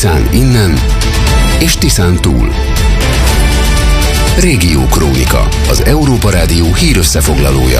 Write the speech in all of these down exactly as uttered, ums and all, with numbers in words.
Tiszán innen és Tiszán túl. Régió Krónika, az Európa Rádió hírösszefoglalója.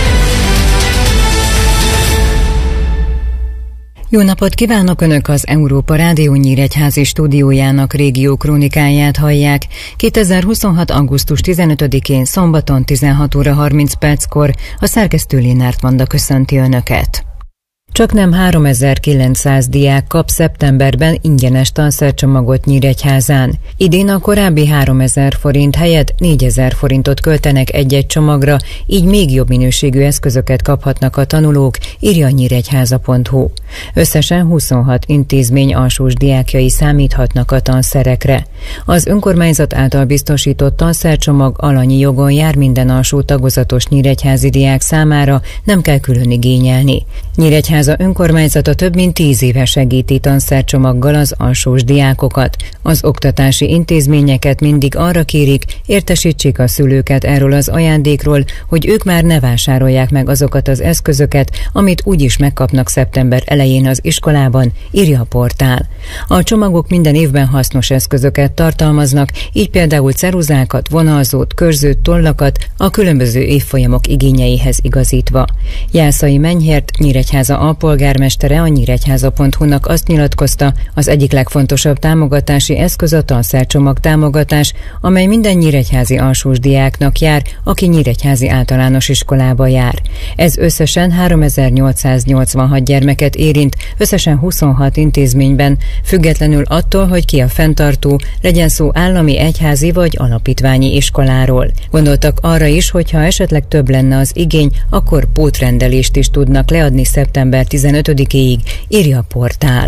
Jó napot kívánok! Önök az Európa Rádió nyíregyházi stúdiójának Régió Krónikáját hallják. kétezer-huszonhat. augusztus tizenötödikén szombaton tizenhat óra harminc perckor a szerkesztő Lénárt Manda köszönti Önöket. Csaknem háromezer-kilencszáz diák kap szeptemberben ingyenes tanszercsomagot Nyíregyházán. Idén a korábbi háromezer forint helyett négyezer forintot költenek egy-egy csomagra, így még jobb minőségű eszközöket kaphatnak a tanulók, írja nyíregyháza pont hu. Összesen huszonhat intézmény alsós diákjai számíthatnak a tanszerekre. Az önkormányzat által biztosított tanszercsomag alanyi jogon jár minden alsó tagozatos nyíregyházi diák számára, nem kell külön igényelni. Nyíregyháza önkormányzata több mint tíz éve segíti tanszercsomaggal az alsós diákokat. Az oktatási intézményeket mindig arra kérik, értesítsék a szülőket erről az ajándékról, hogy ők már ne vásárolják meg azokat az eszközöket, amit úgyis megkapnak szeptember elején az iskolában, írja a portál. A csomagok minden évben hasznos eszközöket tartalmaznak, így például ceruzákat, vonalzót, körzőt, tollakat a különböző évfolyamok igényeihez igazítva. Jászai Menyhért, Nyíregyháza alpolgármestere a nyíregyháza pont hu-nak azt nyilatkozta, az egyik legfontosabb támogatási eszköz a tanszercsomag támogatás, amely minden nyíregyházi alsós diáknak jár, aki nyíregyházi általános iskolába jár. Ez összesen háromezer-nyolcszáznyolcvanhat gyermeket érint, összesen huszonhat intézményben, függetlenül attól, hogy ki a fenntartó, legyen szó állami, egyházi vagy alapítványi iskoláról. Gondoltak arra is, hogy ha esetleg több lenne az igény, akkor pótrendelést is tudnak leadni szeptember tizenötödikéig, írja a portál.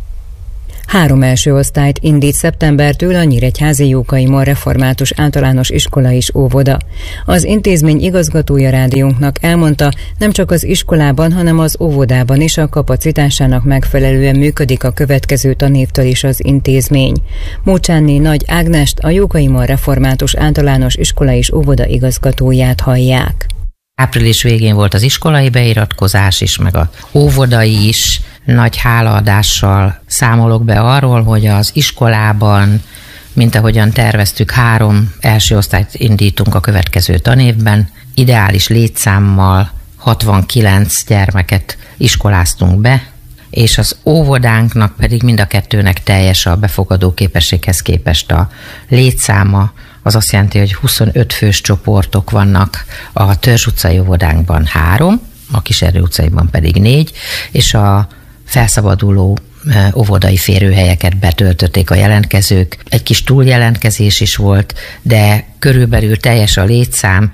Három első osztályt indít szeptembertől a nyíregyházi Jókai Mor Református Általános Iskola és Óvoda. Az intézmény igazgatója rádiónknak elmondta, nem csak az iskolában, hanem az óvodában is a kapacitásának megfelelően működik a következő tanévtől is az intézmény. Mócsánné Nagy Ágnest, a Jókai Mor Református Általános Iskola és Óvoda igazgatóját hallják. Április végén volt az iskolai beiratkozás is, meg az óvodai is. Nagy hálaadással számolok be arról, hogy az iskolában, mint ahogyan terveztük, három első osztályt indítunk a következő tanévben. Ideális létszámmal hatvankilenc gyermeket iskoláztunk be, és az óvodánknak pedig mind a kettőnek teljes a befogadó képességhez képest a létszáma. Az azt jelenti, hogy huszonöt fős csoportok vannak, a Törzs utcai óvodánkban három, a Kiserdő utcaiban pedig négy, és a felszabaduló óvodai férőhelyeket betöltötték a jelentkezők. Egy kis túljelentkezés is volt, de körülbelül teljes a létszám.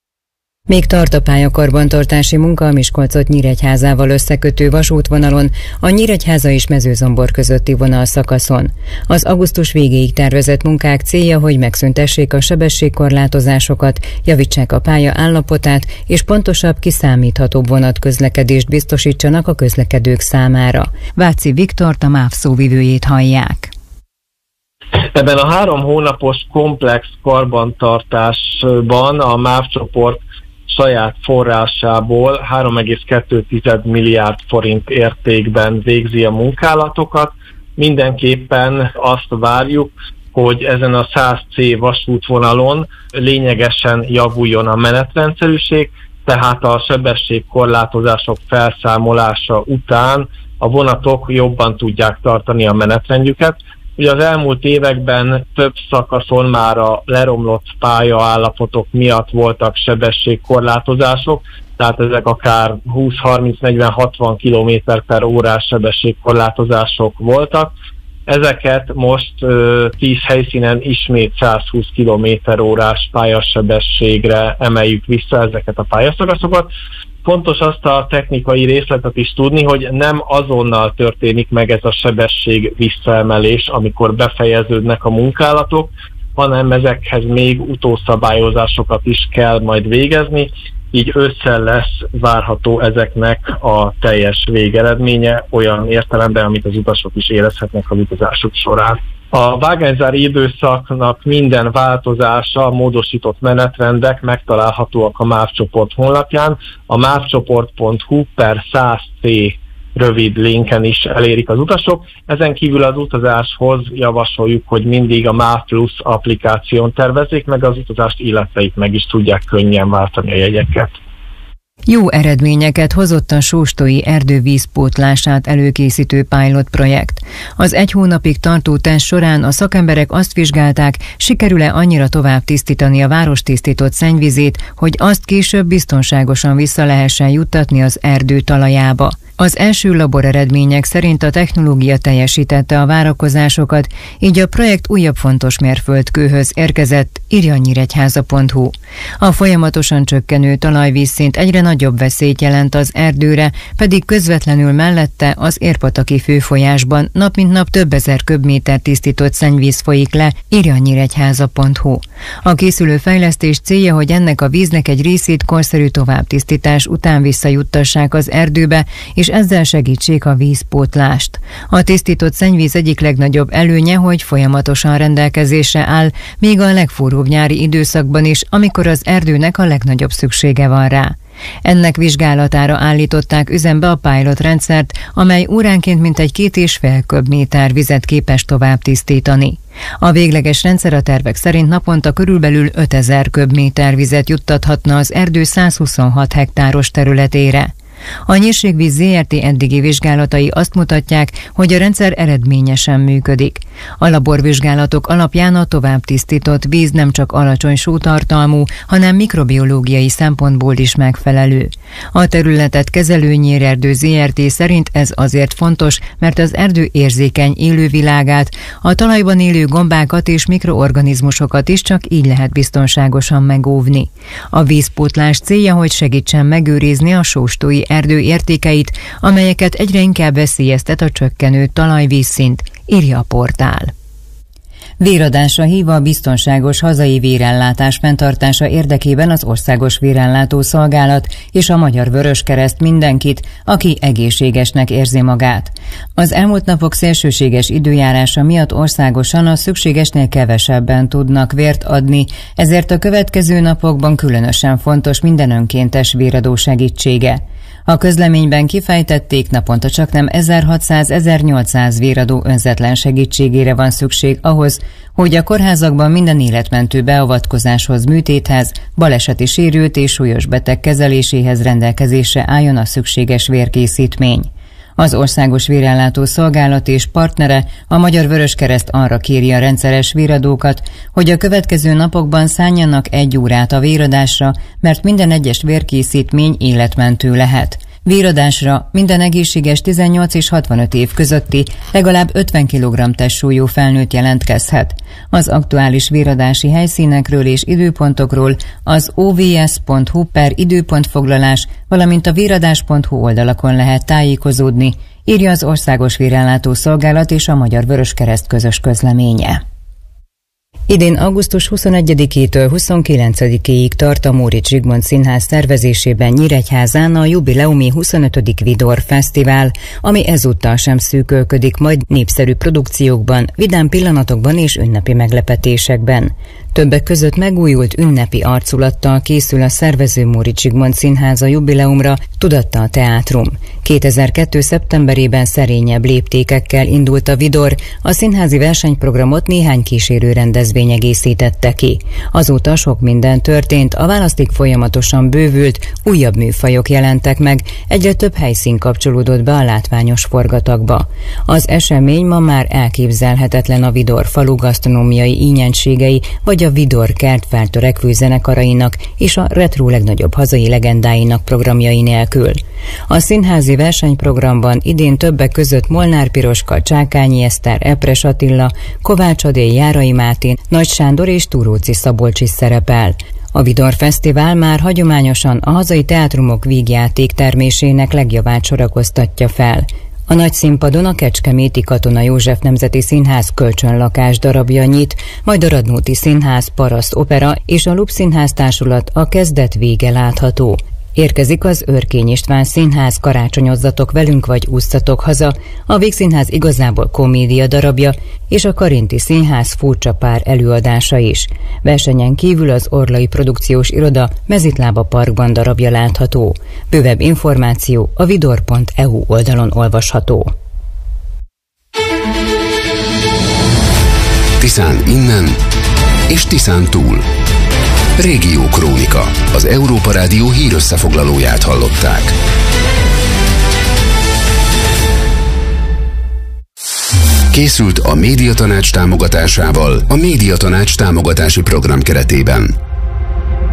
Még tart a pályakarbantartási munka a Miskolcot Nyíregyházával összekötő vasútvonalon, a Nyíregyháza és Mezőzombor közötti vonalszakaszon. Az augusztus végéig tervezett munkák célja, hogy megszüntessék a sebességkorlátozásokat, javítsák a pálya állapotát, és pontosabb, kiszámíthatóbb vonatközlekedést biztosítsanak a közlekedők számára. Váci Viktort, a MÁV szóvivőjét hallják. Ebben a három hónapos komplex karbantartásban a MÁV csoport saját forrásából három egész kettő milliárd forint értékben végzi a munkálatokat. Mindenképpen azt várjuk, hogy ezen a száz cé vasútvonalon lényegesen javuljon a menetrendszerűség, tehát a sebességkorlátozások felszámolása után a vonatok jobban tudják tartani a menetrendjüket. Ugye az elmúlt években több szakaszon már a leromlott pályaállapotok miatt voltak sebességkorlátozások, tehát ezek akár húsz, harminc, negyven, hatvan kilométer per órás sebességkorlátozások voltak. Ezeket most tíz helyszínen ismét százhúsz kilométer órás pályasebességre emeljük vissza ezeket a pályaszakaszokat. Fontos azt a technikai részletet is tudni, hogy nem azonnal történik meg ez a sebesség visszaemelés, amikor befejeződnek a munkálatok, hanem ezekhez még utószabályozásokat is kell majd végezni, így ősszel lesz várható ezeknek a teljes végeredménye olyan értelemben, amit az utasok is érezhetnek a utazásuk során. A vágányzári időszaknak minden változása, módosított menetrendek megtalálhatóak a MÁV csoport honlapján. A mávcsoport pont hu per száz cé rövid linken is elérik az utasok. Ezen kívül az utazáshoz javasoljuk, hogy mindig a MÁV Plus applikáción tervezzék meg az utazást, illetve itt meg is tudják könnyen váltani a jegyeket. Jó eredményeket hozott a sóstói erdő vízpótlását előkészítő pilot projekt. Az egy hónapig tartó teszt során a szakemberek azt vizsgálták, sikerül-e annyira tovább tisztítani a város tisztított szennyvizét, hogy azt később biztonságosan vissza lehessen juttatni az erdő talajába. Az első laboreredmények szerint a technológia teljesítette a várakozásokat, így a projekt újabb fontos mérföldkőhöz érkezett, írja nyíregyháza pont hu. A folyamatosan csökkenő talajvízszint egyre nagyobb veszélyt jelent az erdőre, pedig közvetlenül mellette az Érpataki főfolyásban nap mint nap több ezer köbméter tisztított szennyvíz folyik le, írja nyíregyháza pont hu. A készülő fejlesztés célja, hogy ennek a víznek egy részét korszerű továbbtisztítás után visszajuttassák az erdőbe, és és ezzel segítsék a vízpótlást. A tisztított szennyvíz egyik legnagyobb előnye, hogy folyamatosan rendelkezésre áll, még a legforróbb nyári időszakban is, amikor az erdőnek a legnagyobb szüksége van rá. Ennek vizsgálatára állították üzembe a pilot rendszert, amely óránként mintegy két és fél köbméter vizet képes tovább tisztítani. A végleges rendszer a tervek szerint naponta körülbelül ötezer köbméter vizet juttathatna az erdő százhuszonhat hektáros területére. A Nyírségvíz zé er té eddigi vizsgálatai azt mutatják, hogy a rendszer eredményesen működik. A laborvizsgálatok alapján a tovább tisztított víz nem csak alacsony sótartalmú, hanem mikrobiológiai szempontból is megfelelő. A területet kezelő Nyírerdő zé er té szerint ez azért fontos, mert az erdő érzékeny élővilágát, a talajban élő gombákat és mikroorganizmusokat is csak így lehet biztonságosan megóvni. A vízpótlás célja, hogy segítsen megőrizni a sóstói erdő értékeit, amelyeket egyre inkább veszélyeztet a csökkenő talajvízszint, írja a portál. Véradásra hív a biztonságos hazai vérellátás fenntartása érdekében az Országos Vérellátó Szolgálat és a Magyar Vöröskereszt mindenkit, aki egészségesnek érzi magát. Az elmúlt napok szélsőséges időjárása miatt országosan a szükségesnél kevesebben tudnak vért adni, ezért a következő napokban különösen fontos minden önkéntes véradó segítsége. A közleményben kifejtették, naponta csaknem ezerhatszáz-ezernyolcszáz véradó önzetlen segítségére van szükség ahhoz, hogy a kórházakban minden életmentő beavatkozáshoz, műtéthez, baleseti sérült és súlyos beteg kezeléséhez rendelkezésre álljon a szükséges vérkészítmény. Az Országos Vérellátó Szolgálat és partnere, a Magyar Vöröskereszt arra kéri a rendszeres véradókat, hogy a következő napokban szánjanak egy órát a véradásra, mert minden egyes vérkészítmény életmentő lehet. Véradásra minden egészséges tizennyolc és hatvanöt év közötti legalább ötven kilogramm testsúlyú felnőtt jelentkezhet. Az aktuális véradási helyszínekről és időpontokról az o vé es pont hu per időpontfoglalás, valamint a véradás pont hu oldalakon lehet tájékozódni, írja az Országos Vérellátó Szolgálat és a Magyar Vöröskereszt közös közleménye. Idén augusztus huszonegyedikétől huszonkilencedikéig tart a Móricz Zsigmond Színház szervezésében Nyíregyházán a jubileumi huszonötödik Vidor Fesztivál, ami ezúttal sem szűkölködik majd népszerű produkciókban, vidám pillanatokban és ünnepi meglepetésekben. Többek között megújult ünnepi arculattal készül a szervező Móricz Zsigmond Színháza jubileumra, Tudattal Teátrum. kétezer-kettő szeptemberében szerényebb léptékekkel indult a Vidor, a színházi versenyprogramot néhány kísérő rendezvény egészítette ki. Azóta sok minden történt, a választék folyamatosan bővült, újabb műfajok jelentek meg, egyre több helyszín kapcsolódott be a látványos forgatagba. Az esemény ma már elképzelhetetlen a Vidor falu gasztronómiai ínyenségei, vagy a Vidor kert feltörekvő zenekarainak és a retro legnagyobb hazai legendáinak programjai nélkül. A színházi versenyprogramban idén többek között Molnár Piroska, Csákányi Eszter, Epres Attila, Kovács Adél, Járai Máté, Nagy Sándor és Túróczi Szabolcs is szerepel. A Vidor Fesztivál már hagyományosan a hazai teátrumok vígjáték termésének legjavát sorakoztatja fel. A nagy színpadon a Kecskeméti Katona József Nemzeti Színház kölcsönlakás darabja nyit, majd a Radnóti Színház, Paraszt Opera és a Lux Színház Társulat a kezdet vége látható. Érkezik az Örkény István Színház Karácsonyozzatok velünk vagy ússzatok haza, a Vígszínház igazából komédia darabja, és a Karinti Színház Furcsa pár előadása is. Versenyen kívül az Orlai Produkciós Iroda Mezitlába Parkban darabja látható. Bővebb információ a vidor pont e u oldalon olvasható. Tiszán innen és Tiszán túl. Régió Krónika. Az Európa Rádió hírösszefoglalóját hallották. Készült a Médiatanács támogatásával a Médiatanács támogatási program keretében.